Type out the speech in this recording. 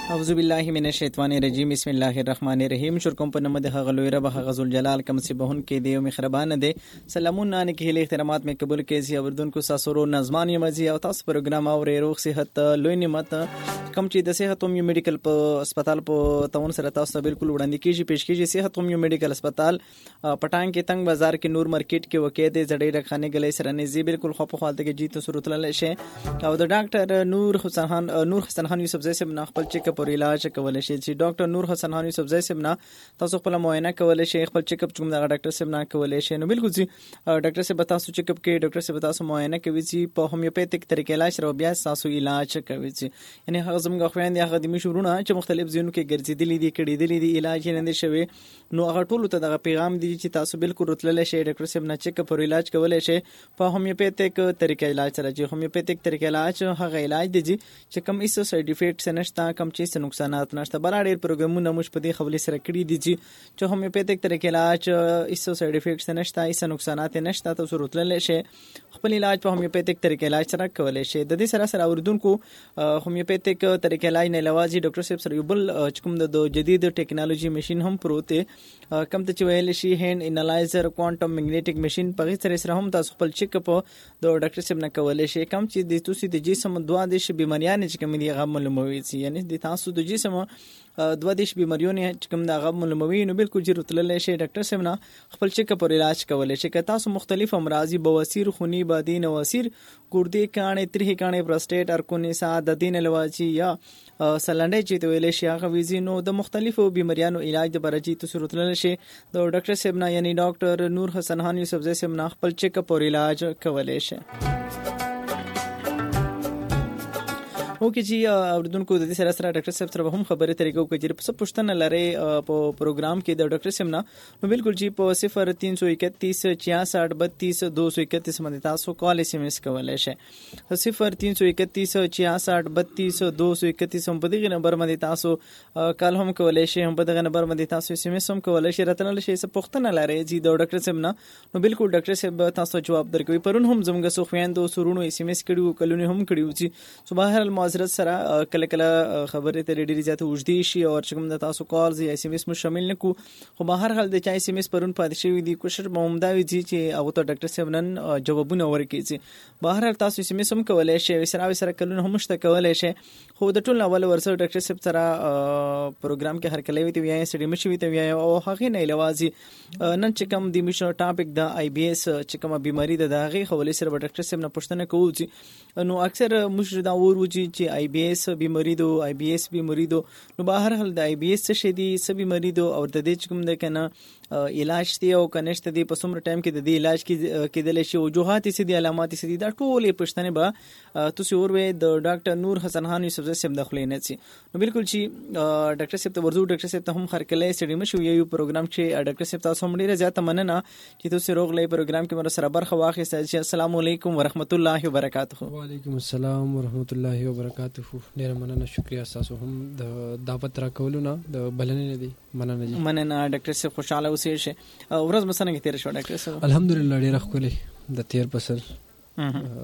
اعوذ بالله من الشیطان الرجیم بسم الله الرحمن الرحیم. شکر کوم په نوم د هغه لوی رب هغه ذل جلال کوم چې بهون کې دی او مهربان دی. سلامونه نه کې له احترامات مې قبول کړئ اوردون کو ساسورو نظمان یمزي او تاسو پروګرام او روغ صحت لوی نعمت کوم چې د صحت او میډیکل په هسپتال په تاون سره تاسو بالکل وړاندې کیږي پیش کیږي. صحت او میډیکل هسپتال پټان کې تنگ بازار کې نور مارکیټ کې وکې د زړې رخانه غلې سره نه زی بالکل خو په حالت کې جیت صورت لل شي او د ډاکټر نور حسن خان یوسف زئی صاحب خپل چیک اپ او علاج کولای شي. چې ډاکټر نور حسن خان یوسف زئی صاحب تاسو خپل معاینه کولای شي خپل چیک اپ کوم د ډاکټر صاحب کولای شي. نو بالکل جی ډاکټر صاحب تاسو چیک اپ کې ډاکټر صاحب تاسو معاینه کوي چې په هومیوپیتیک طریقې علاج سره بیا تاسو علاج کوي. یعنی هغه زموږ خويندې هغه د مشورونه چې مختلف ځینو کې ګرځېدلې دي کړېدلې دي علاج نه دي شوی. نو هغه ټول ته د پیغام دی چې تاسو بالکل راتللی شي ډاکټر صاحب نه چیک اپ او علاج کولای شي په هومیوپیتیک طریقې علاج سره. چې هومیوپیتیک طریقې علاج هغه علاج دی چې کوم هیڅ سایډ افیکټس نشته کوم چې نقصانات نشته. بلاره پروګرامونه موږ په دې خبرې سره کړی دي چې هومیوپیتیک طریقې علاج هیڅ سایډ افیکټس نشته هیڅ نقصانات نشته. تاسو راتللی شي خپل علاج په هومیوپیتیک طریقې علاج سره کولای شي. د دې سره سره اوردونکو هومیوپیتیک طریقې علاج نه لوازي ډاکټر صاحب سره یو بل کوم د جدید ټیکنالوژي ماشين هم پروت کم ته چې ویل شي هند انالایزر کوانټم میګنیټک ماشين په غیر سره هم تاسو خپل چیک اپ د ډاکټر صاحب نه کولای شي. کم چې د توسي د جسم دوه د شي بیماریاں چې کوم دي غو معلوموي یعنی د تاسو د جسم دوه دیش بیماریونه چې کوم د غو معلوموي. نو بالکل جرأت للی شي ډاکټر صاحب نه خپل چیک اپ او علاج کولای شي. که تاسو مختلف امراضي بواسیر خونی بادي نواسیر ګردې کانې تریخ کانې پروستیټ ارکونیسا د دین لواچی یا سلنډي چې ویل شي هغه ویزینو د مختلفو بیماریانو علاج د برجی تاسو راتلل شي د ډاکټر صاحب نه یعنی ډاکټر نور حسن خان یوسف زئی صاحب نه خپل چیک اپ او علاج کولای شي. اوکې جی اوردونکو د دې سره سره ډاکټر صاحب سره هم خبرې طریقو کې چې په پښتنه لري په پروګرام کې د ډاکټر صاحب نو بالکل جی په 0331 66 231 باندې تاسو کال اس ام اس کولای شئ. 0331 66 231 په دغه نمبر باندې تاسو کال هم کولای شئ. هم په دغه نمبر باندې تاسو اس ام اس هم کولای شئ. راتنل شي څه پښتنه لري جی د ډاکټر صاحب نو بالکل ډاکټر صاحب تاسو جواب درکوي. پرون هم زموږ سو خويندو سرونو اس ام اس کړیو کلونه هم کړیو چې صباح معذرت سره کله کله خبرې ته ډېری زیاته وجدي شي او چې کوم د تاسو کالز یا اس ام اس مو شامل نکو خو بهر حال د چا اس ام اس پرون پاتې شوی دی کوشش مومدا وی چې او ته ډاکټر صاحب نن جوابونه ورکړي چې بهر حال تاسو اس ام اس هم کولای شئ سره کلونه هم شته کولای شئ. خو د ټول اول ورسره ډاکټر صاحب سره پروګرام کې هر کله وی ته وی سړي مشوي ته وی او هغه نه لوازي نن چې کوم د میشن ټاپک د آی بي اس چې کومه بیماری ده دغه حواله سره ډاکټر صاحب نه پوښتنه کوو چې نو اکثر مشر دا ورو چې آی بی اس بیماری دو آی بی اس بیماری دو نو بهر حال د آی بی اس څه شي دي څه بیماری دو او د دې کوم د کنه علاج دی او کنيشت دی په څومره ټایم کې د دې علاج کې د لشي وجوهات سي دي علامات سي دي دا ټولې پښتنه به تاسو اوروي د ډاکټر نور حسن خان یوسف زئی صاحب دخلې نه سي. نو بالکل چې ډاکټر صاحب ته ورزو ډاکټر صاحب ته هم خرکلې سړي مشو یو پروګرام چې ډاکټر صاحب تاسو هم ډیره زیاته مننه چې تاسو روغلې پروګرام کې مر سره برخه واخیسته. السلام علیکم ورحمت الله وبرکاته. وعلیکم السلام ورحمت الله وبرکاته. ډیره مننه شکریا تاسو هم د دعوت را کولونه د بلنې دي مننه ډاکټر صاحب خوشاله اوسئ شه ورځ مسنه کې تیر شو ډاکټر صاحب. الحمدلله ډیره ښکلې د تیر فصل